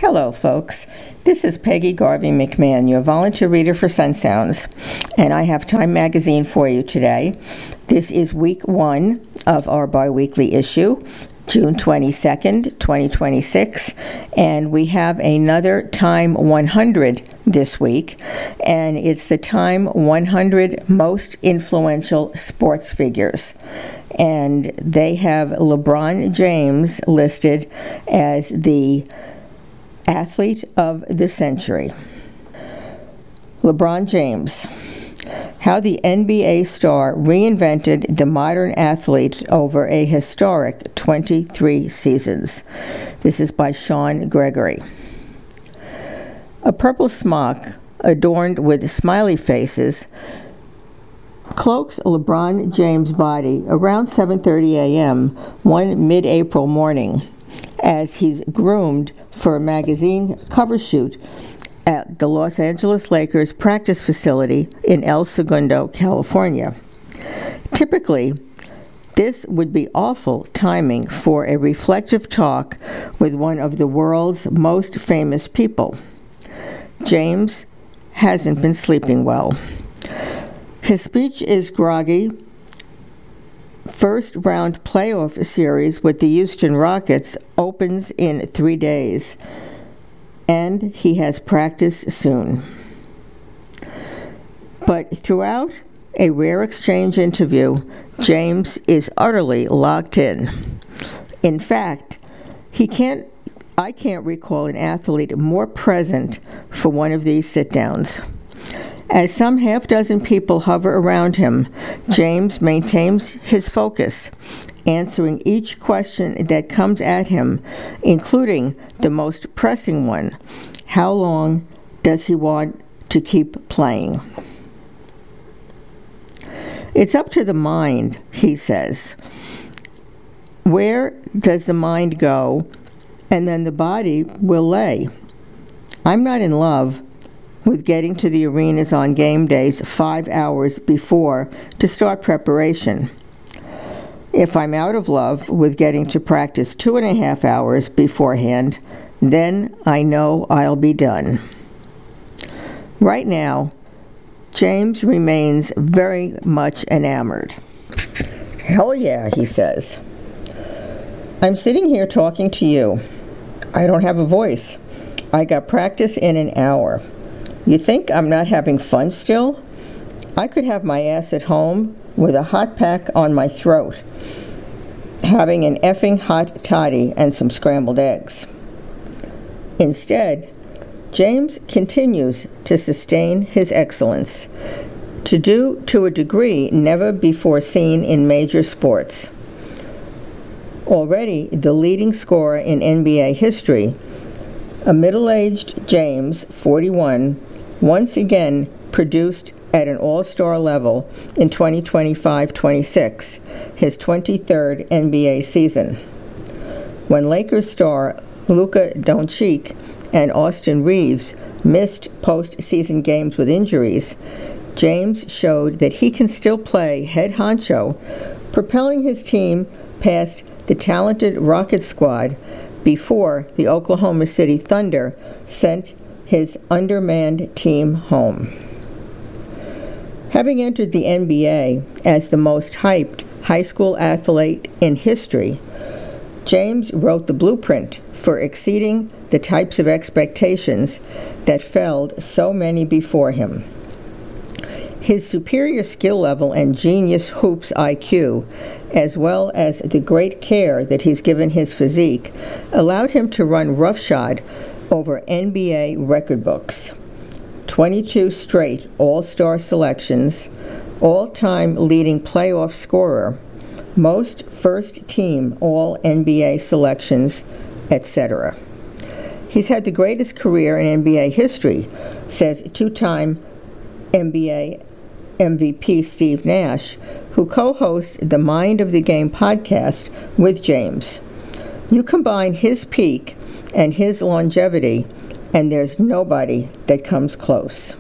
Hello, folks. This is Peggy Garvey McMahon, your volunteer reader for Sun Sounds, and I have Time Magazine for you today. This is week 1 of our biweekly issue, June 22nd, 2026, and we have another Time 100 this week, and it's the Time 100 Most Influential Sports Figures. And they have LeBron James listed as the Athlete of the Century. LeBron James. How the NBA star reinvented the modern athlete over a historic 23 seasons. This is by Sean Gregory. A purple smock adorned with smiley faces cloaks LeBron James' body around 7:30 a.m. one mid-April morning as he's groomed for a magazine cover shoot at the Los Angeles Lakers practice facility in El Segundo, California. Typically, this would be awful timing for a reflective talk with one of the world's most famous people. James hasn't been sleeping well. His speech is groggy. First round playoff series with the Houston Rockets opens in 3 days, and he has practice soon. But throughout a rare exchange interview, James is utterly locked in. In fact, I can't recall an athlete more present for one of these sit-downs. As some half-dozen people hover around him, James maintains his focus, answering each question that comes at him, including the most pressing one: how long does he want to keep playing? It's up to the mind, he says. Where does the mind go, and then the body will lay? I'm not in love with getting to the arenas on game days 5 hours before to start preparation. If I'm out of love with getting to practice 2.5 hours beforehand, then I know I'll be done. Right now, James remains very much enamored. Hell yeah, he says. I'm sitting here talking to you. I don't have a voice. I got practice in an hour. You think I'm not having fun still? I could have my ass at home with a hot pack on my throat, having an effing hot toddy and some scrambled eggs. Instead, James continues to sustain his excellence, to a degree never before seen in major sports. Already the leading scorer in NBA history, a middle-aged James, 41, once again produced at an all-star level in 2025-26, his 23rd NBA season. When Lakers star Luka Doncic and Austin Reeves missed postseason games with injuries, James showed that he can still play head honcho, propelling his team past the talented Rocket squad before the Oklahoma City Thunder sent his undermanned team home. Having entered the NBA as the most hyped high school athlete in history, James wrote the blueprint for exceeding the types of expectations that felled so many before him. His superior skill level and genius hoops IQ, as well as the great care that he's given his physique, allowed him to run roughshod over NBA record books. 22 straight All-Star selections, all-time leading playoff scorer, most first-team All-NBA selections, etc. He's had the greatest career in NBA history, says two-time NBA MVP Steve Nash, who co-hosts the Mind of the Game podcast with James. You combine his peak and his longevity, and there's nobody that comes close.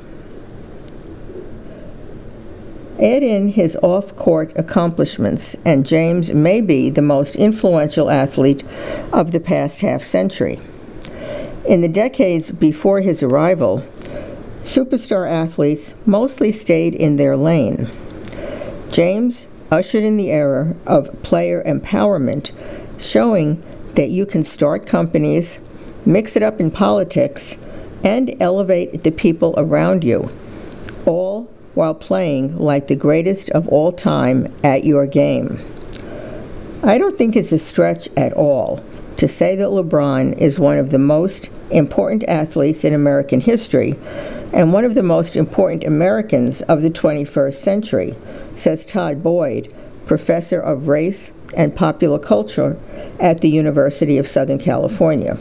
Add in his off-court accomplishments, and James may be the most influential athlete of the past half-century. In the decades before his arrival, superstar athletes mostly stayed in their lane. James ushered in the era of player empowerment, showing that you can start companies, mix it up in politics, and elevate the people around you, all while playing like the greatest of all time at your game. I don't think it's a stretch at all to say that LeBron is one of the most important athletes in American history and one of the most important Americans of the 21st century, says Todd Boyd, professor of race and popular culture at the University of Southern California.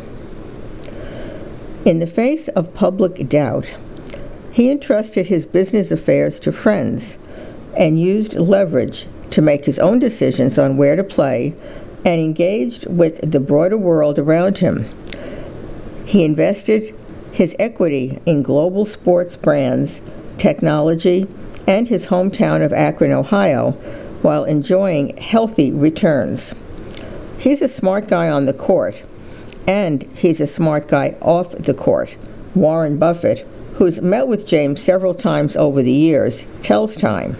In the face of public doubt, he entrusted his business affairs to friends and used leverage to make his own decisions on where to play and engaged with the broader world around him. He invested his equity in global sports brands, technology, and his hometown of Akron, Ohio, while enjoying healthy returns. He's a smart guy on the court, and he's a smart guy off the court. Warren Buffett, who's met with James several times over the years, tells Time.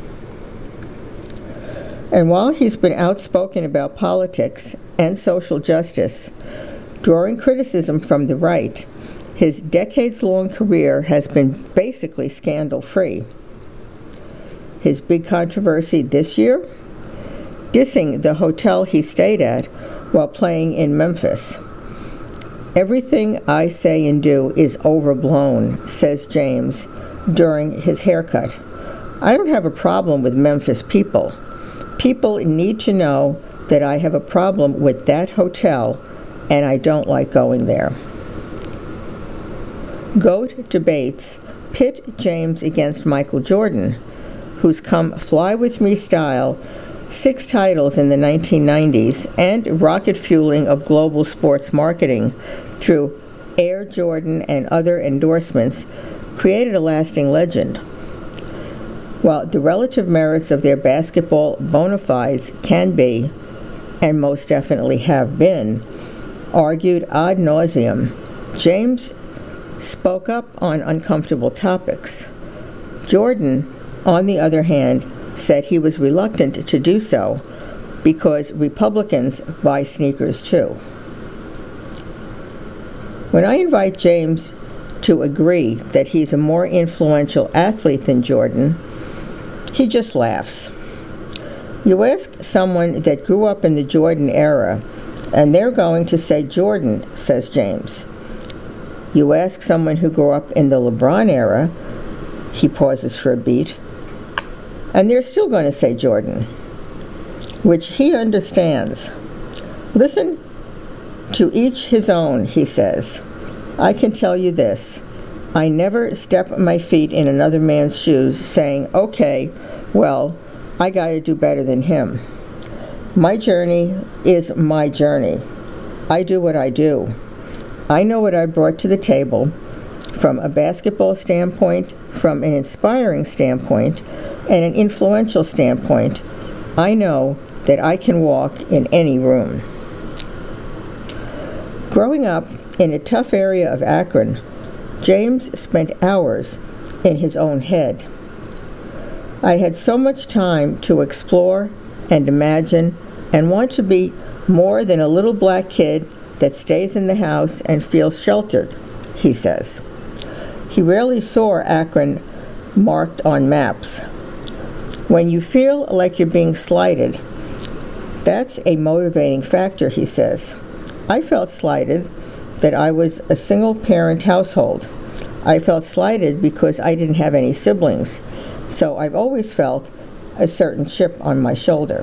And while he's been outspoken about politics and social justice, drawing criticism from the right, his decades-long career has been basically scandal-free. His big controversy this year? Dissing the hotel he stayed at while playing in Memphis. Everything I say and do is overblown, says James during his haircut. I don't have a problem with Memphis people. People need to know that I have a problem with that hotel, and I don't like going there. GOAT debates pit James against Michael Jordan, who's come fly with me style 6 titles in the 1990s and rocket fueling of global sports marketing through Air Jordan and other endorsements, created a lasting legend. While the relative merits of their basketball bona fides can be, and most definitely have been, argued ad nauseum, James spoke up on uncomfortable topics. Jordan, on the other hand, said he was reluctant to do so because Republicans buy sneakers too. When I invite James to agree that he's a more influential athlete than Jordan, he just laughs. You ask someone that grew up in the Jordan era, and they're going to say Jordan, says James. You ask someone who grew up in the LeBron era, he pauses for a beat, and they're still going to say Jordan, which he understands. Listen, to each his own, he says. I can tell you this. I never step my feet in another man's shoes saying, okay, well, I got to do better than him. My journey is my journey. I do what I do. I know what I brought to the table from a basketball standpoint, from an inspiring standpoint, and an influential standpoint. I know that I can walk in any room. Growing up in a tough area of Akron, James spent hours in his own head. I had so much time to explore and imagine and want to be more than a little black kid that stays in the house and feels sheltered, he says. He rarely saw Akron marked on maps. When you feel like you're being slighted, that's a motivating factor, he says. I felt slighted that I was a single-parent household. I felt slighted because I didn't have any siblings, so I've always felt a certain chip on my shoulder.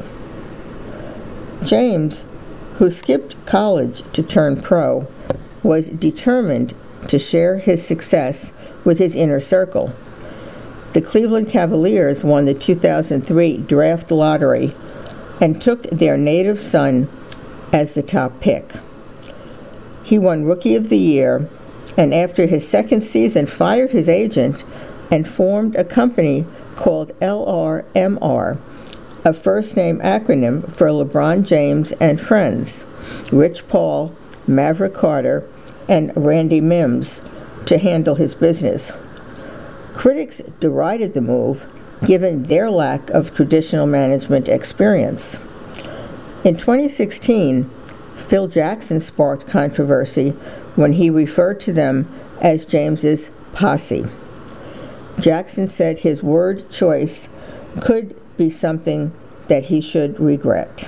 James, who skipped college to turn pro, was determined to share his success with his inner circle. The Cleveland Cavaliers won the 2003 draft lottery and took their native son as the top pick. He won Rookie of the Year, and after his second season fired his agent and formed a company called LRMR, a first-name acronym for LeBron James and Friends, Rich Paul, Maverick Carter, and Randy Mims to handle his business. Critics derided the move, given their lack of traditional management experience. In 2016, Phil Jackson sparked controversy when he referred to them as James's posse. Jackson said his word choice could be something that he should regret.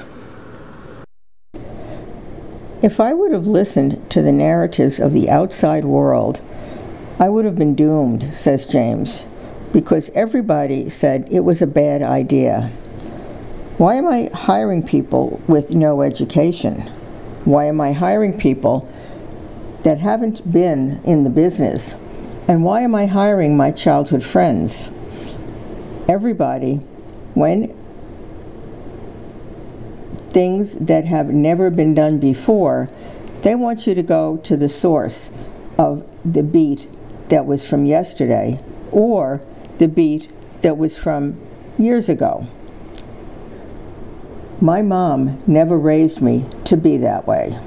If I would have listened to the narratives of the outside world, I would have been doomed, says James, because everybody said it was a bad idea. Why am I hiring people with no education? Why am I hiring people that haven't been in the business? And why am I hiring my childhood friends? Everybody, when things that have never been done before, they want you to go to the source of the beat that was from yesterday or the beat that was from years ago. My mom never raised me to be that way.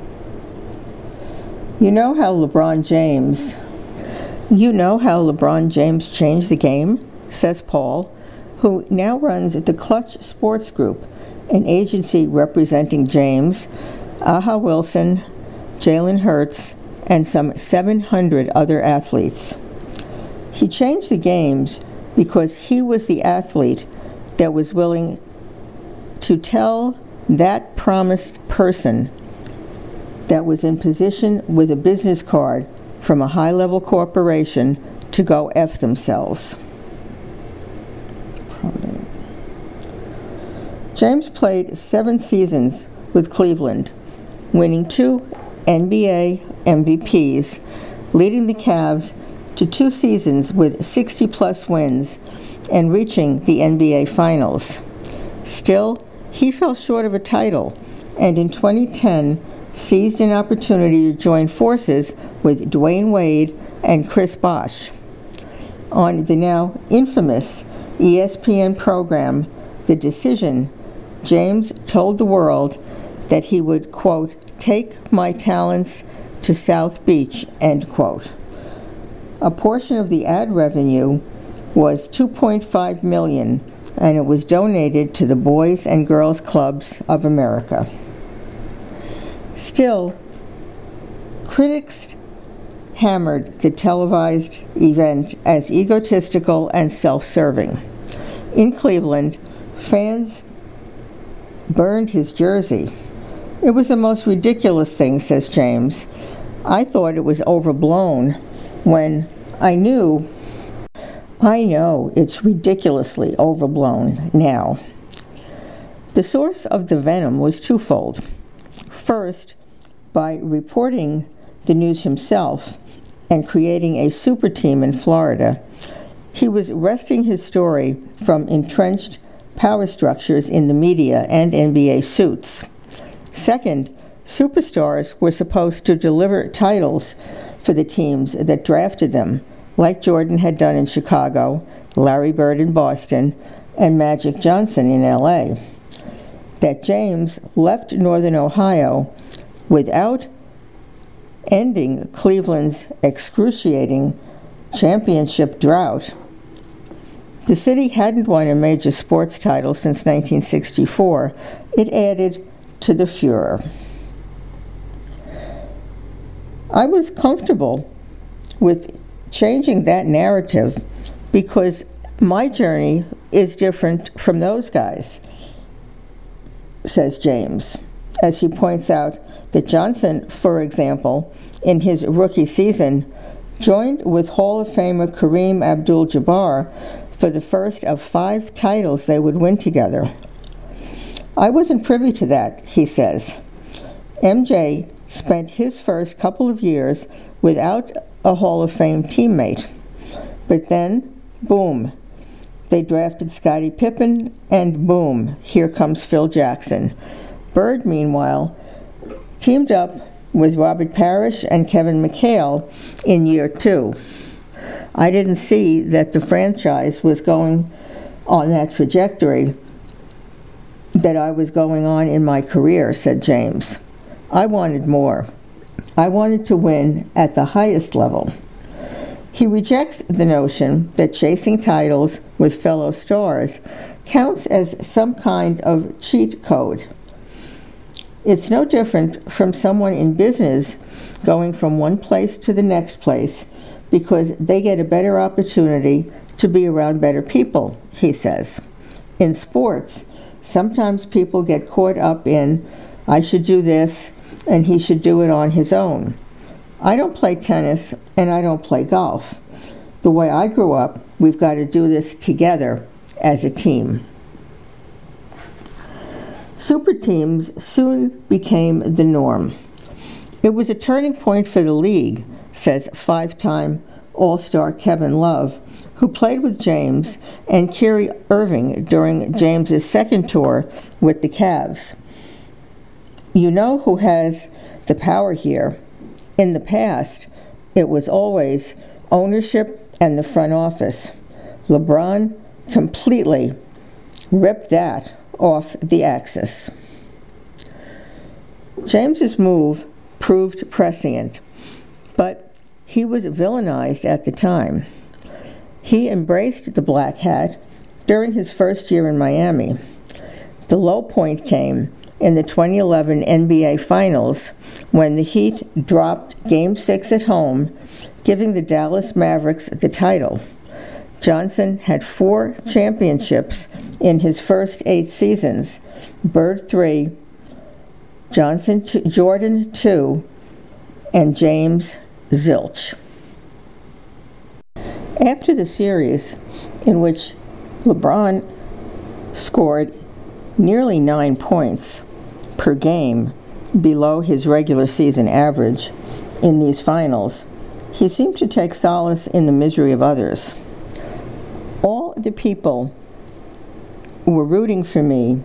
You know how LeBron James changed the game, says Paul, who now runs the Clutch Sports Group, an agency representing James, Aja Wilson, Jalen Hurts, and some 700 other athletes. He changed the games because he was the athlete that was willing to tell that promised person that was in position with a business card from a high-level corporation to go F themselves. James played 7 seasons with Cleveland, winning 2 NBA MVPs, leading the Cavs to 2 seasons with 60-plus wins and reaching the NBA Finals. Still, he fell short of a title, and in 2010 seized an opportunity to join forces with Dwayne Wade and Chris Bosh. On the now infamous ESPN program, The Decision, James told the world that he would, quote, take my talents to South Beach, end quote. A portion of the ad revenue was $2.5 million, and it was donated to the Boys and Girls Clubs of America. Still, critics hammered the televised event as egotistical and self-serving. In Cleveland, fans burned his jersey. It was the most ridiculous thing, says James. I thought it was overblown when I know it's ridiculously overblown now. The source of the venom was twofold. First, by reporting the news himself and creating a super team in Florida, he was wresting his story from entrenched power structures in the media and NBA suits. Second, superstars were supposed to deliver titles for the teams that drafted them, like Jordan had done in Chicago, Larry Bird in Boston, and Magic Johnson in LA. That James left Northern Ohio without ending Cleveland's excruciating championship drought. The city hadn't won a major sports title since 1964. It added to the furor. I was comfortable with changing that narrative because my journey is different from those guys, says James, as he points out that Johnson, for example, in his rookie season, joined with Hall of Famer Kareem Abdul-Jabbar for the first of 5 titles they would win together. I wasn't privy to that, he says. MJ spent his first couple of years without a Hall of Fame teammate. But then, boom, they drafted Scottie Pippen, and boom, here comes Phil Jackson. Bird, meanwhile, teamed up with Robert Parrish and Kevin McHale in year 2. I didn't see that the franchise was going on that trajectory that I was going on in my career, said James. I wanted more. I wanted to win at the highest level. He rejects the notion that chasing titles with fellow stars counts as some kind of cheat code. It's no different from someone in business going from one place to the next place because they get a better opportunity to be around better people, he says. In sports, sometimes people get caught up in, I should do this, and he should do it on his own. I don't play tennis, and I don't play golf. The way I grew up, we've got to do this together as a team. Super teams soon became the norm. It was a turning point for the league, says five-time All-Star Kevin Love, who played with James and Kyrie Irving during James's second tour with the Cavs. You know who has the power here? In the past, it was always ownership and the front office. LeBron completely ripped that off the axis. James's move proved prescient, but he was villainized at the time. He embraced the black hat during his first year in Miami. The low point came in the 2011 NBA Finals when the Heat dropped Game 6 at home, giving the Dallas Mavericks the title. Johnson had 4 championships in his first 8 seasons, Bird 3, Jordan 2, and James zilch. After the series, in which LeBron scored nearly 9 points per game below his regular season average in these finals, he seemed to take solace in the misery of others. All the people who were rooting for me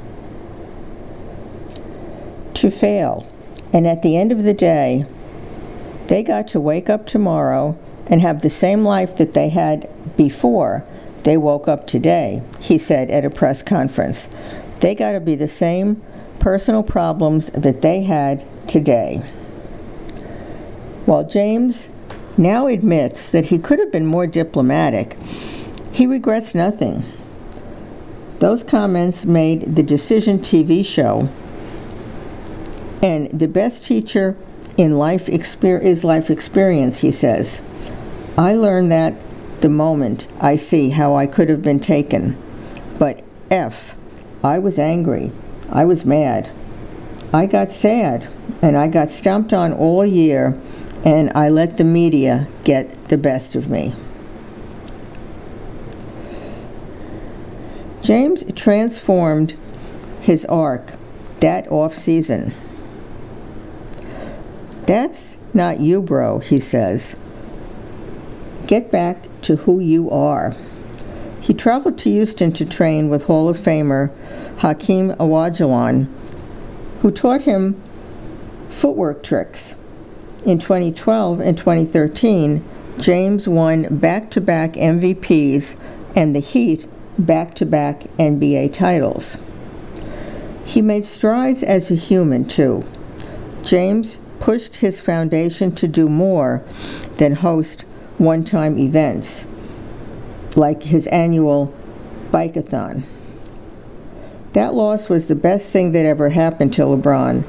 to fail, and at the end of the day, they got to wake up tomorrow and have the same life that they had before they woke up today, he said at a press conference. They got to be the same personal problems that they had today. While James now admits that he could have been more diplomatic, he regrets nothing. Those comments made the Decision TV show, and the best teacher in life is life experience, he says. I learned that the moment I see how I could have been taken. But I was angry. I was mad. I got sad, and I got stomped on all year, and I let the media get the best of me. James transformed his arc that off-season. That's not you, bro, he says. Get back to who you are. He traveled to Houston to train with Hall of Famer Hakeem Olajuwon, who taught him footwork tricks. In 2012 and 2013, James won back-to-back MVPs and the Heat back-to-back NBA titles. He made strides as a human, too. James pushed his foundation to do more than host one-time events, like his annual bike-a-thon. That loss was the best thing that ever happened to LeBron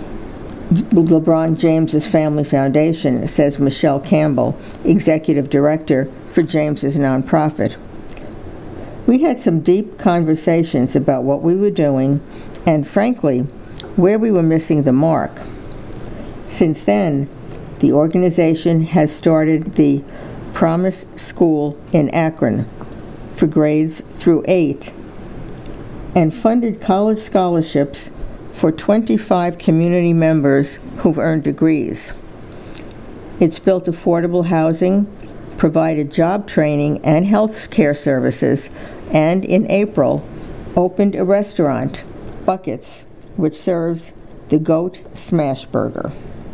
James's Family Foundation, says Michelle Campbell, executive director for James's nonprofit. We had some deep conversations about what we were doing and, frankly, where we were missing the mark. Since then, the organization has started the Promise School in Akron for grades through 8 and funded college scholarships for 25 community members who've earned degrees. It's built affordable housing, provided job training and health care services, and in April opened a restaurant, Buckets, which serves the Goat Smash Burger.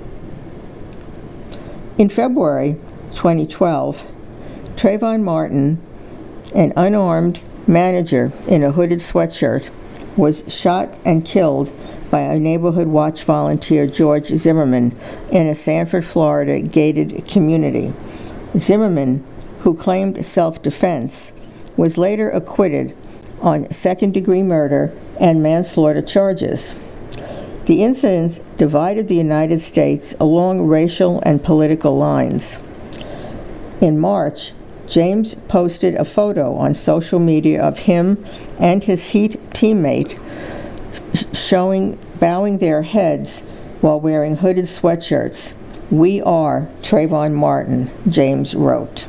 In February 2012, Trayvon Martin, an unarmed manager in a hooded sweatshirt, was shot and killed by a neighborhood watch volunteer, George Zimmerman, in a Sanford, Florida gated community. Zimmerman, who claimed self-defense, was later acquitted on second-degree murder and manslaughter charges. The incidents divided the United States along racial and political lines. In March, James posted a photo on social media of him and his Heat teammate bowing their heads while wearing hooded sweatshirts. "We are Trayvon Martin," James wrote.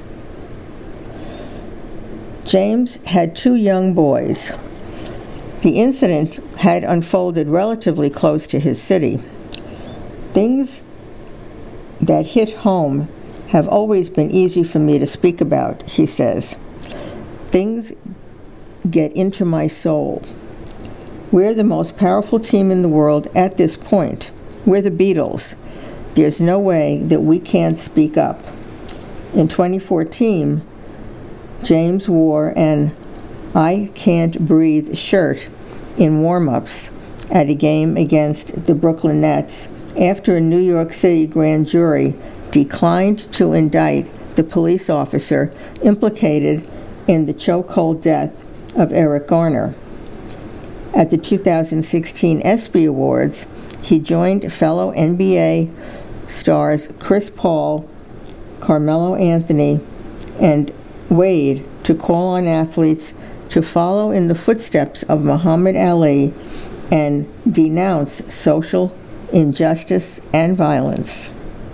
James had 2 young boys. The incident had unfolded relatively close to his city. Things that hit home have always been easy for me to speak about, he says. Things get into my soul. We're the most powerful team in the world at this point. We're the Beatles. There's no way that we can't speak up. In 2014, James wore an "I Can't Breathe" shirt in warm-ups at a game against the Brooklyn Nets after a New York City grand jury declined to indict the police officer implicated in the chokehold death of Eric Garner. At the 2016 ESPY Awards, he joined fellow NBA stars Chris Paul, Carmelo Anthony, and Wade to call on athletes to follow in the footsteps of Muhammad Ali and denounce social injustice and violence.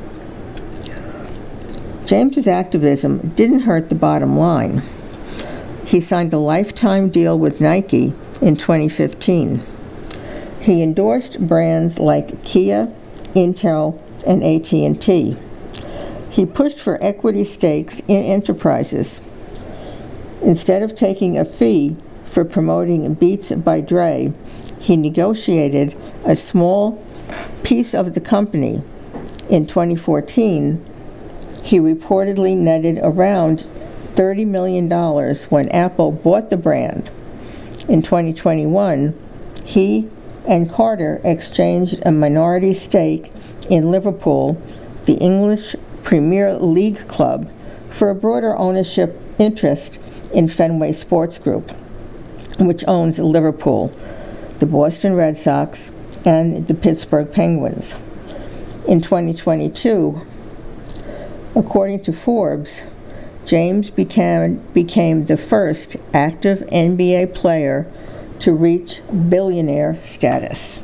James's activism didn't hurt the bottom line. He signed a lifetime deal with Nike in 2015. He endorsed brands like Kia, Intel, and AT&T. He pushed for equity stakes in enterprises. Instead of taking a fee for promoting Beats by Dre, he negotiated a small piece of the company. In 2014, he reportedly netted around $30 million when Apple bought the brand. In 2021, he and Carter exchanged a minority stake in Liverpool, the English Premier League club, for a broader ownership interest in Fenway Sports Group, which owns Liverpool, the Boston Red Sox, and the Pittsburgh Penguins. In 2022, according to Forbes, James became the first active NBA player to reach billionaire status.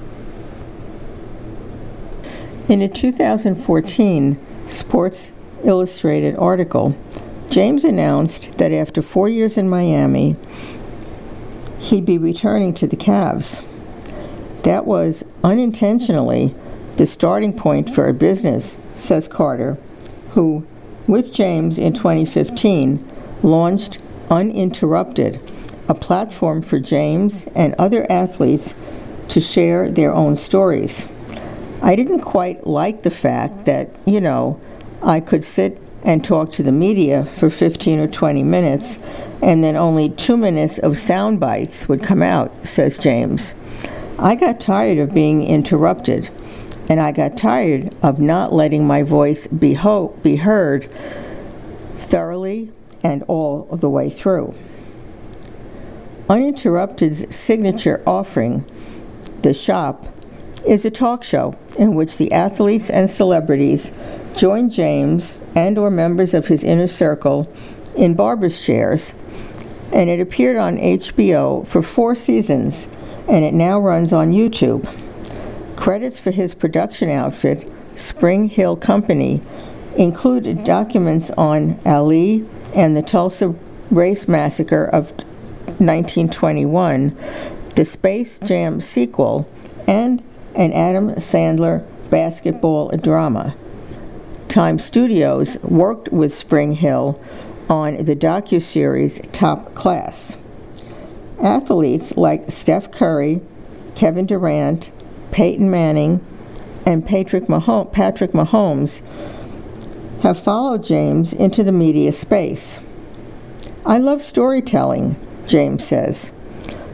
In a 2014 Sports Illustrated article, James announced that after 4 years in Miami, he'd be returning to the Cavs. That was unintentionally the starting point for a business, says Carter, who, with James in 2015, launched Uninterrupted, a platform for James and other athletes to share their own stories. I didn't quite like the fact that, I could sit and talk to the media for 15 or 20 minutes, and then only 2 minutes of sound bites would come out, says James. I got tired of being interrupted, and I got tired of not letting my voice be heard thoroughly and all the way through. Uninterrupted's signature offering, The Shop, is a talk show in which the athletes and celebrities join James and or members of his inner circle in barber's chairs, and it appeared on HBO for 4 seasons, and it now runs on YouTube. Credits for his production outfit, Spring Hill Company, included documents on Ali and the Tulsa Race Massacre of 1921, the Space Jam sequel, and an Adam Sandler basketball drama. Time Studios worked with Spring Hill on the docuseries Top Class. Athletes like Steph Curry, Kevin Durant, Peyton Manning, and Patrick Mahomes have followed James into the media space. I love storytelling, James says.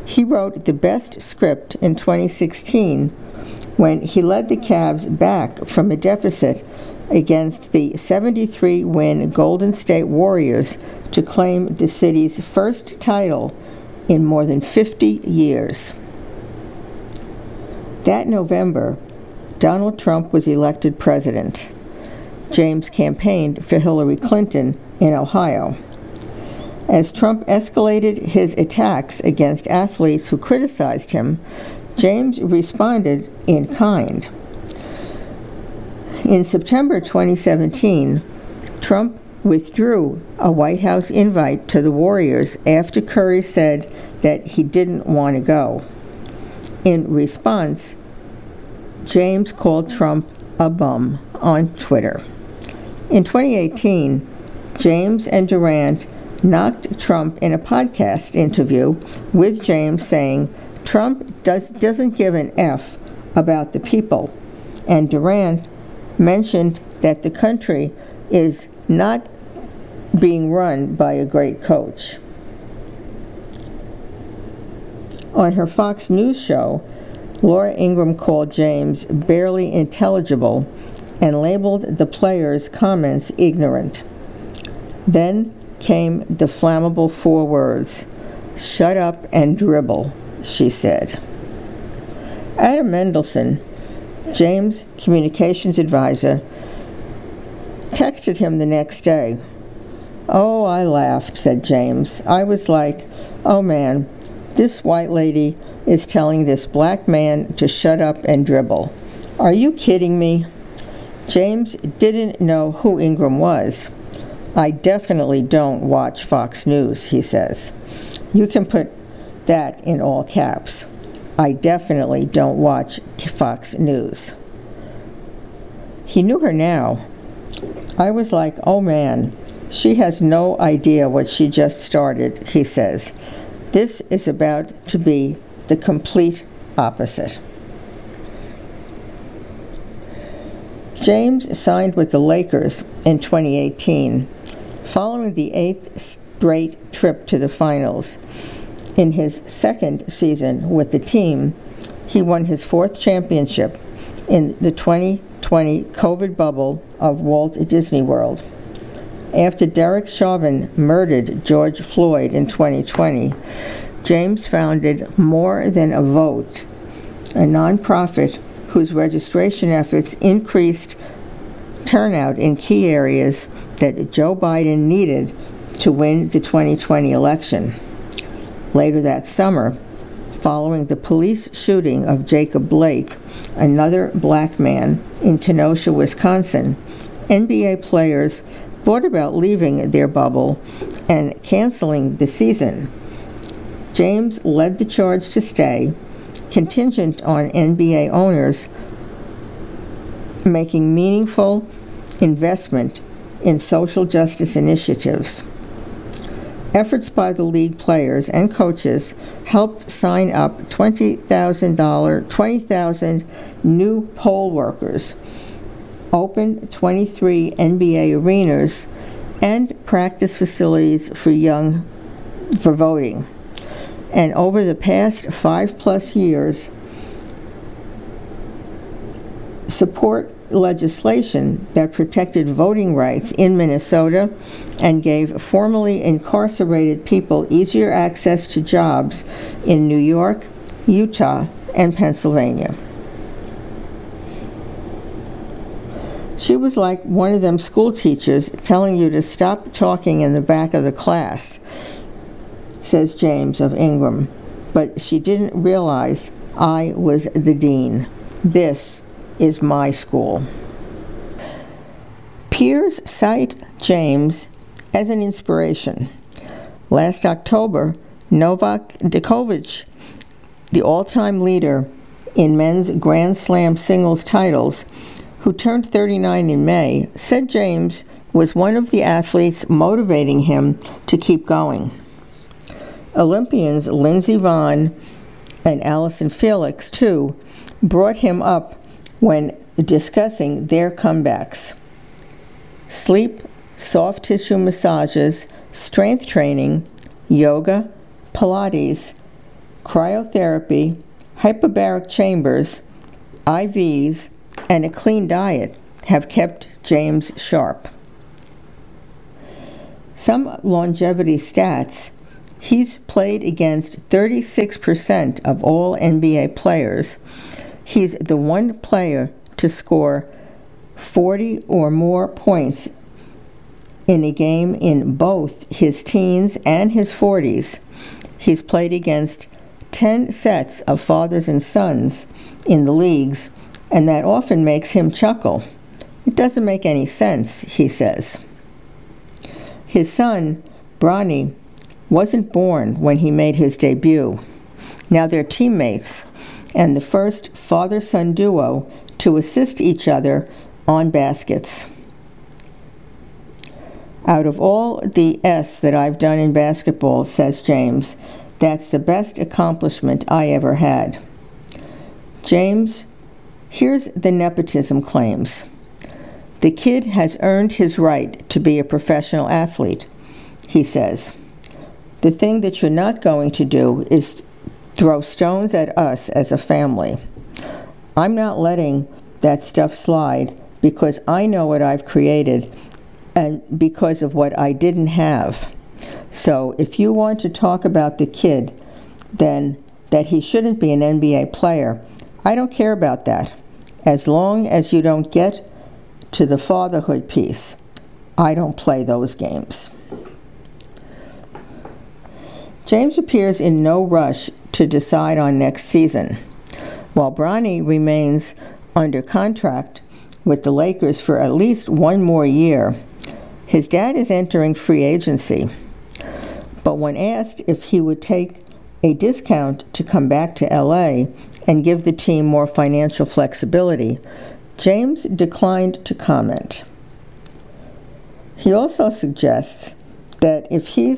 He wrote the best script in 2016 when he led the Cavs back from a deficit against the 73-win Golden State Warriors to claim the city's first title in more than 50 years. That November, Donald Trump was elected president. James campaigned for Hillary Clinton in Ohio. As Trump escalated his attacks against athletes who criticized him, James responded in kind. In September 2017, Trump withdrew a White House invite to the Warriors after Curry said that he didn't want to go. In response, James called Trump a bum on Twitter. In 2018, James and Durant knocked Trump in a podcast interview, with James saying Trump doesn't give an F about the people, and Durant mentioned that the country is not being run by a great coach. On her Fox News show, Laura Ingraham called James barely intelligible and labeled the player's comments ignorant. Then came the flammable 4 words, "Shut up and dribble," she said. Adam Mendelsohn, James' communications advisor, texted him the next day. "Oh, I laughed," said James. "I was like, oh man, this white lady is telling this black man to shut up and dribble. Are you kidding me?" James didn't know who Ingraham was. "I definitely don't watch Fox News," he says. You can put that in all caps. I definitely don't watch Fox News. He knew her now. "I was like, oh man, she has no idea what she just started," he says. "This is about to be the complete opposite." James signed with the Lakers in 2018, following the 8th straight trip to the finals. In his second season with the team, he won his 4th championship in the 2020 COVID bubble of Walt Disney World. After Derek Chauvin murdered George Floyd in 2020, James founded More Than a Vote, a nonprofit whose registration efforts increased turnout in key areas that Joe Biden needed to win the 2020 election. Later that summer, following the police shooting of Jacob Blake, another black man, in Kenosha, Wisconsin, NBA players thought about leaving their bubble and canceling the season. James led the charge to stay, contingent on NBA owners making meaningful investment in social justice initiatives. Efforts by the league players and coaches helped sign up 20,000 new poll workers, opened 23 NBA arenas, and practice facilities for voting. And over the past 5+ years, support legislation that protected voting rights in Minnesota and gave formerly incarcerated people easier access to jobs in New York, Utah, and Pennsylvania. She was like one of them school teachers telling you to stop talking in the back of the class, says James of Ingraham, but she didn't realize I was the dean. This is my school. Peers cite James as an inspiration. Last October, Novak Djokovic, the all-time leader in men's Grand Slam singles titles, who turned 39 in May, said James was one of the athletes motivating him to keep going. Olympians Lindsey Vonn and Allison Felix, too, brought him up when discussing their comebacks. Sleep, soft tissue massages, strength training, yoga, Pilates, cryotherapy, hyperbaric chambers, IVs, and a clean diet have kept James sharp. Some longevity stats: he's played against 36% of all NBA players. He's the one player to score 40 or more points in a game in both his teens and his 40s. He's played against 10 sets of fathers and sons in the leagues, and that often makes him chuckle. It doesn't make any sense, he says. His son, Bronny, wasn't born when he made his debut. Now they're teammates and the first father-son duo to assist each other on baskets. Out of all the S that I've done in basketball, says James, that's the best accomplishment I ever had. James, here's the nepotism claims. The kid has earned his right to be a professional athlete, he says. The thing that you're not going to do is throw stones at us as a family. I'm not letting that stuff slide because I know what I've created and because of what I didn't have. So if you want to talk about the kid, then that he shouldn't be an NBA player, I don't care about that. As long as you don't get to the fatherhood piece, I don't play those games. James appears in no rush to decide on next season. While Bronny remains under contract with the Lakers for at least one more year, his dad is entering free agency. But when asked if he would take a discount to come back to LA and give the team more financial flexibility, James declined to comment. He also suggests that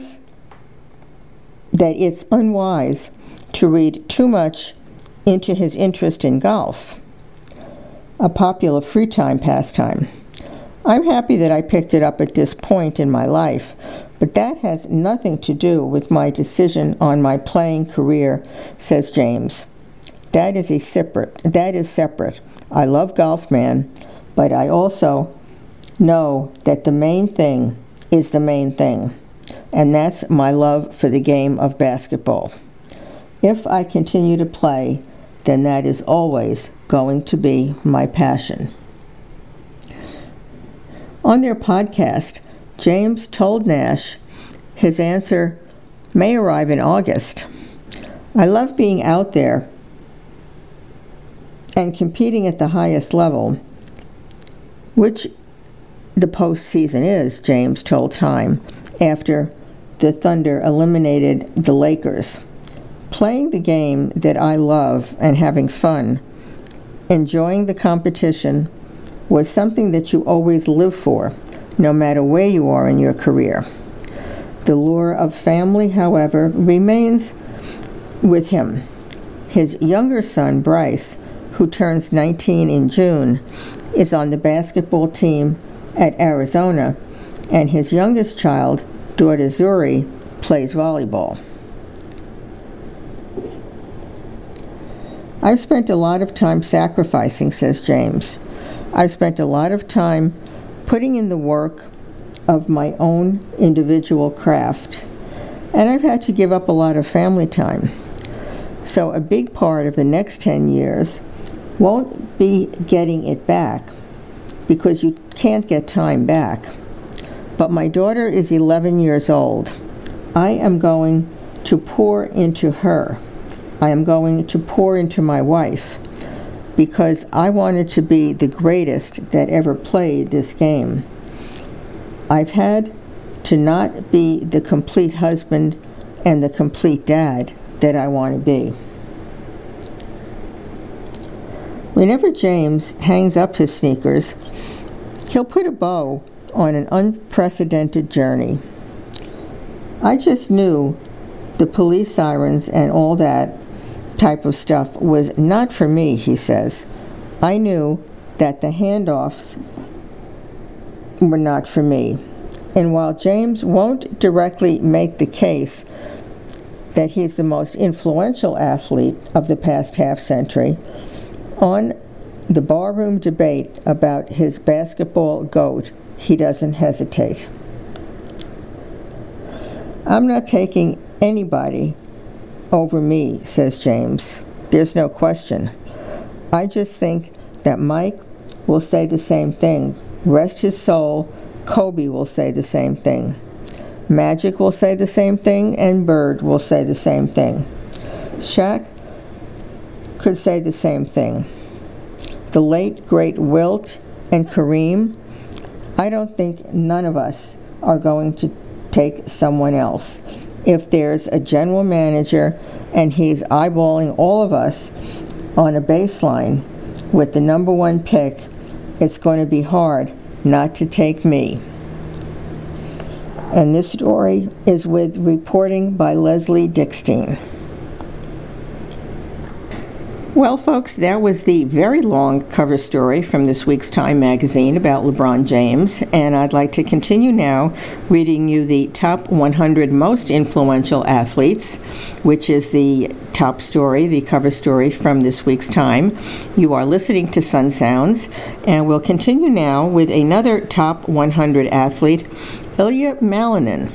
it's unwise to read too much into his interest in golf, a popular free time pastime. I'm happy that I picked it up at this point in my life, but that has nothing to do with my decision on my playing career, says James. That is separate. I love golf, man, but I also know that the main thing is the main thing, and that's my love for the game of basketball. If I continue to play, then that is always going to be my passion. On their podcast, James told Nash his answer may arrive in August. I love being out there and competing at the highest level, which the postseason is, James told Time after the Thunder eliminated the Lakers. Playing the game that I love and having fun, enjoying the competition, was something that you always live for, no matter where you are in your career. The lure of family, however, remains with him. His younger son, Bryce, who turns 19 in June, is on the basketball team at Arizona, and his youngest child, daughter Zuri, plays volleyball. I've spent a lot of time sacrificing, says James. I've spent a lot of time putting in the work of my own individual craft, and I've had to give up a lot of family time. So a big part of the next 10 years won't be getting it back, because you can't get time back. But my daughter is 11 years old. I am going to pour into her. I am going to pour into my wife, because I wanted to be the greatest that ever played this game. I've had to not be the complete husband and the complete dad that I want to be. Whenever James hangs up his sneakers, he'll put a bow on an unprecedented journey. I just knew the police sirens and all that type of stuff was not for me, he says. I knew that the handoffs were not for me. And while James won't directly make the case that he's the most influential athlete of the past half century, on the barroom debate about his basketball GOAT, he doesn't hesitate. "I'm not taking anybody over me," says James. "There's no question. I just think that Mike will say the same thing. Rest his soul, Kobe will say the same thing. Magic will say the same thing, and Bird will say the same thing. Shaq could say the same thing. The late, great Wilt and Kareem, I don't think none of us are going to take someone else. If there's a general manager and he's eyeballing all of us on a baseline with the number one pick, it's going to be hard not to take me." And this story is with reporting by Leslie Dickstein. Well, folks, that was the very long cover story from this week's Time magazine about LeBron James, and I'd like to continue now reading you the top 100 most influential athletes, which is the top story, the cover story from this week's Time. You are listening to Sun Sounds, and we'll continue now with another top 100 athlete, Ilya Malinin.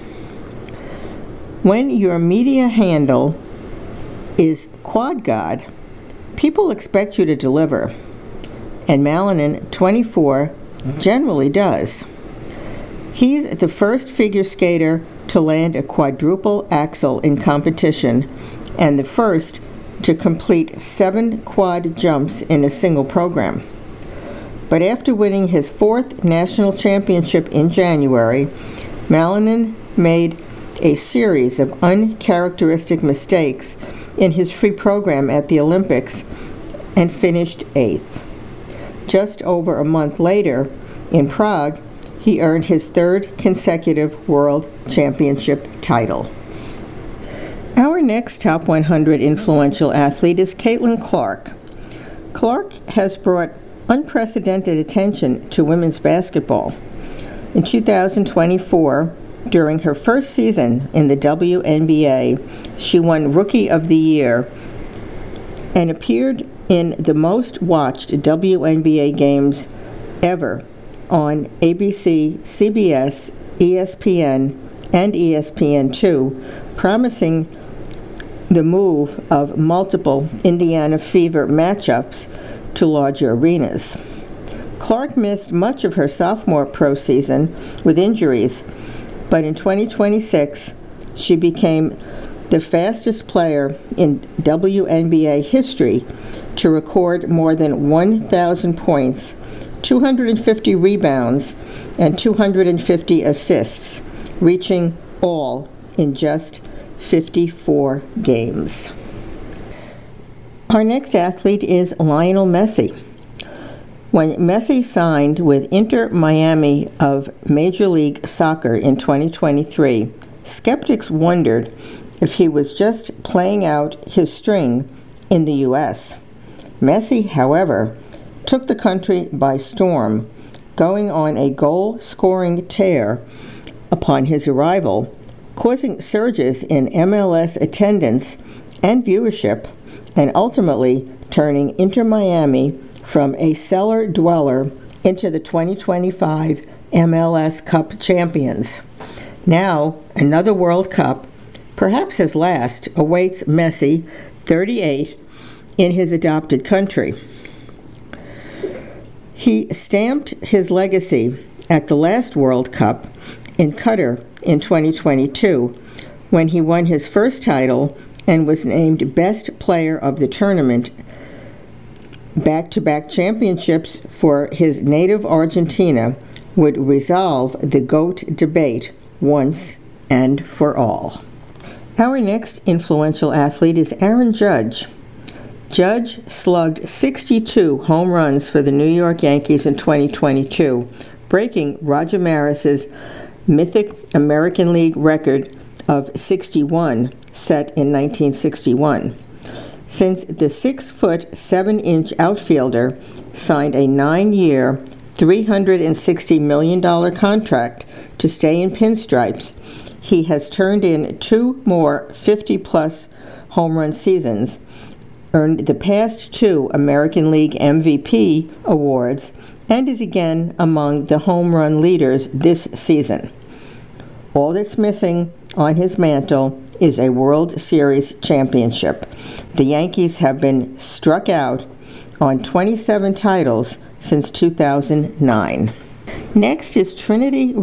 When your media handle is Quad God, people expect you to deliver, and Malinin, 24, generally does. He's the first figure skater to land a quadruple axel in competition, and the first to complete 7 quad jumps in a single program. But after winning his 4th national championship in January, Malinin made a series of uncharacteristic mistakes in his free program at the Olympics and finished 8th. Just over a month later, in Prague, he earned his 3rd consecutive World Championship title. Our next top 100 influential athlete is Caitlin Clark. Clark has brought unprecedented attention to women's basketball. In 2024, during her first season in the WNBA, she won Rookie of the Year and appeared in the most watched WNBA games ever on ABC, CBS, ESPN, and ESPN2, promising the move of multiple Indiana Fever matchups to larger arenas. Clark missed much of her sophomore pro season with injuries, but in 2026, she became the fastest player in WNBA history to record more than 1,000 points, 250 rebounds, and 250 assists, reaching all in just 54 games. Our next athlete is Lionel Messi. When Messi signed with Inter Miami of Major League Soccer in 2023, skeptics wondered if he was just playing out his string in the U.S. Messi, however, took the country by storm, going on a goal-scoring tear upon his arrival, causing surges in MLS attendance and viewership, and ultimately turning Inter Miami from a cellar dweller into the 2025 MLS Cup champions. Now, another World Cup, perhaps his last, awaits Messi, 38, in his adopted country. He stamped his legacy at the last World Cup in Qatar in 2022, when he won his first title and was named Best Player of the tournament. Back-to-back championships for his native Argentina would resolve the GOAT debate once and for all. Our next influential athlete is Aaron Judge. Judge slugged 62 home runs for the New York Yankees in 2022, breaking Roger Maris's mythic American League record of 61 set in 1961. Since the 6'7" outfielder signed a 9-year, $360 million contract to stay in pinstripes, he has turned in 2 more 50-plus home run seasons, earned the past 2 American League MVP awards, and is again among the home run leaders this season. All that's missing on his mantle is a World Series championship. The Yankees have been struck out on 27 titles since 2009. Next is Trinity